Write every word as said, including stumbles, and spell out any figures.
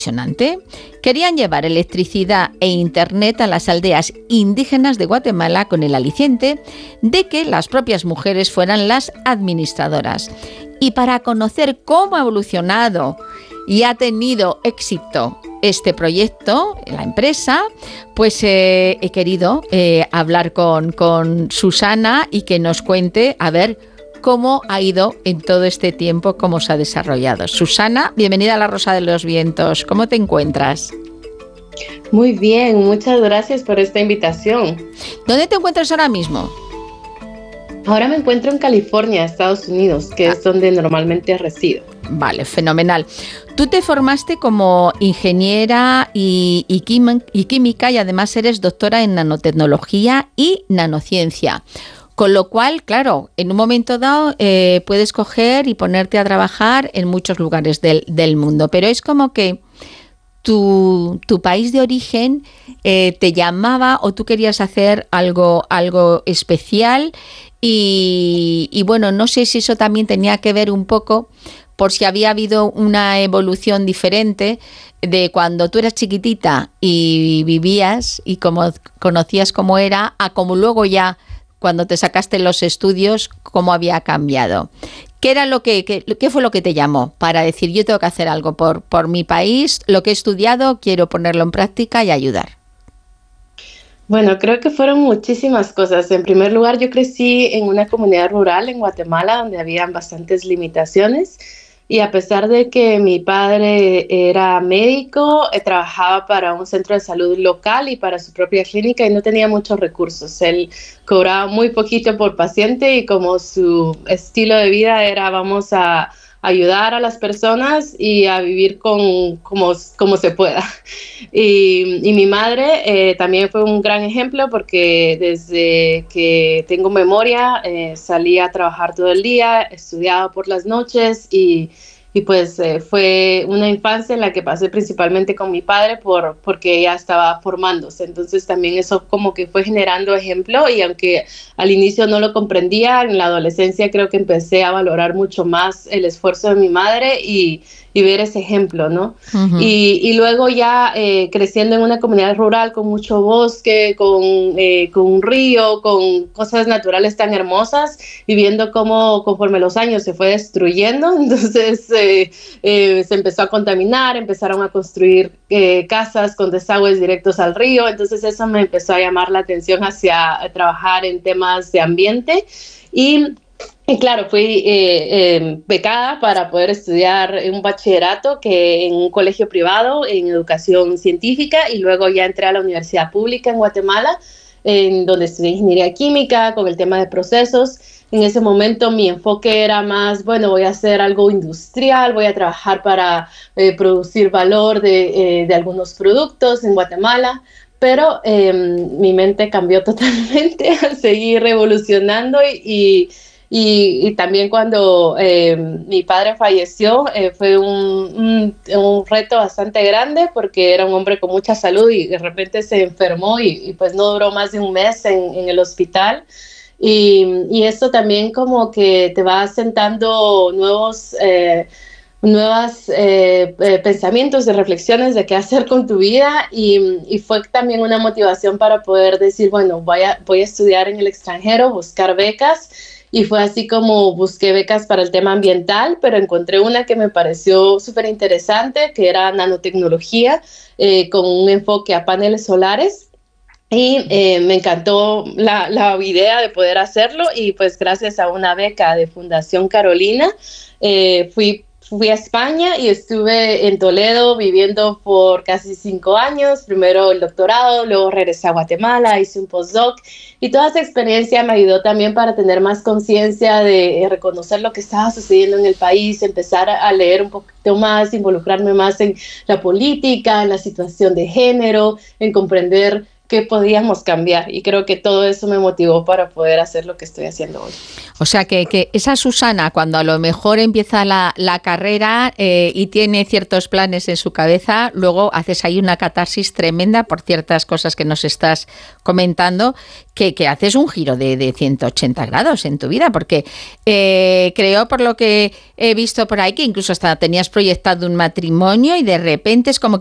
impresionante. Querían llevar electricidad e internet a las aldeas indígenas de Guatemala con el aliciente de que las propias mujeres fueran las administradoras. Y para conocer cómo ha evolucionado y ha tenido éxito este proyecto, la empresa, pues eh, he querido eh, hablar con, con Susana y que nos cuente, a ver, cómo ha ido en todo este tiempo, cómo se ha desarrollado. Susana, bienvenida a La Rosa de los Vientos. ¿Cómo te encuentras? Muy bien, muchas gracias por esta invitación. ¿Dónde te encuentras ahora mismo? Ahora me encuentro en California, Estados Unidos, que ah. es donde normalmente resido. Vale, fenomenal. Tú te formaste como ingeniera y, y, quim, y química y además eres doctora en nanotecnología y nanociencia. Con lo cual, claro, en un momento dado eh, puedes coger y ponerte a trabajar en muchos lugares del, del mundo. Pero es como que tu, tu país de origen eh, te llamaba o tú querías hacer algo, algo especial. Y, y bueno, no sé si eso también tenía que ver un poco por si había habido una evolución diferente de cuando tú eras chiquitita y vivías y como conocías cómo era, a como luego ya cuando te sacaste los estudios, cómo había cambiado. ¿Qué era lo que, que qué fue lo que te llamó para decir yo tengo que hacer algo por, por mi país, lo que he estudiado, quiero ponerlo en práctica y ayudar? Bueno, creo que fueron muchísimas cosas. En primer lugar, yo crecí en una comunidad rural en Guatemala donde habían bastantes limitaciones y a pesar de que mi padre era médico, eh, trabajaba para un centro de salud local y para su propia clínica y no tenía muchos recursos. Él cobraba muy poquito por paciente y como su estilo de vida era vamos a ayudar a las personas y a vivir con como, como se pueda. Y, y mi madre eh, también fue un gran ejemplo porque desde que tengo memoria eh, salía a trabajar todo el día, estudiaba por las noches y, y pues eh, fue una infancia en la que pasé principalmente con mi padre por, porque ella estaba formándose. Entonces también eso como que fue generando ejemplo y aunque al inicio no lo comprendía, en la adolescencia creo que empecé a valorar mucho más el esfuerzo de mi madre y, y ver ese ejemplo, ¿no? Uh-huh. Y, y luego ya eh, creciendo en una comunidad rural con mucho bosque, con, eh, con un río, con cosas naturales tan hermosas y viendo cómo conforme los años se fue destruyendo, entonces eh, eh, se empezó a contaminar, empezaron a construir eh, casas con desagües directos al río, entonces eso me empezó a llamar la atención hacia trabajar en temas de ambiente y Y claro, fui eh, eh, becada para poder estudiar un bachillerato que en un colegio privado en educación científica y luego ya entré a la universidad pública en Guatemala, en donde estudié ingeniería química con el tema de procesos. En ese momento mi enfoque era más, bueno, voy a hacer algo industrial, voy a trabajar para eh, producir valor de, eh, de algunos productos en Guatemala. Pero eh, mi mente cambió totalmente al seguir evolucionando y, y Y, y también cuando eh, mi padre falleció eh, fue un, un, un reto bastante grande porque era un hombre con mucha salud y de repente se enfermó y, y pues no duró más de un mes en, en el hospital. Y, y esto también como que te va sentando nuevos... Eh, nuevos eh, eh, pensamientos y reflexiones de qué hacer con tu vida y, y fue también una motivación para poder decir, bueno, voy a, voy a estudiar en el extranjero, buscar becas y fue así como busqué becas para el tema ambiental, pero encontré una que me pareció súper interesante, que era nanotecnología eh, con un enfoque a paneles solares. Y eh, me encantó la, la idea de poder hacerlo y pues gracias a una beca de Fundación Carolina eh, fui Fui a España y estuve en Toledo viviendo por casi cinco años, primero el doctorado, luego regresé a Guatemala, hice un postdoc y toda esa experiencia me ayudó también para tener más conciencia de reconocer lo que estaba sucediendo en el país, empezar a leer un poquito más, involucrarme más en la política, en la situación de género, en comprender qué podíamos cambiar, y creo que todo eso me motivó para poder hacer lo que estoy haciendo hoy. O sea que, que esa Susana, cuando a lo mejor empieza la, la carrera eh, y tiene ciertos planes en su cabeza, luego haces ahí una catarsis tremenda por ciertas cosas que nos estás comentando, que, que haces un giro de, de ciento ochenta grados en tu vida, porque eh, creo, por lo que he visto por ahí, que incluso hasta tenías proyectado un matrimonio y de repente es como